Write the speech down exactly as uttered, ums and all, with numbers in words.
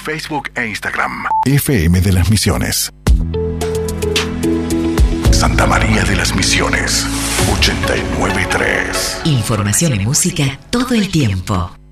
Facebook e Instagram. F M de las Misiones. Santa María de las Misiones, ochenta y nueve punto tres. Información y música todo el tiempo.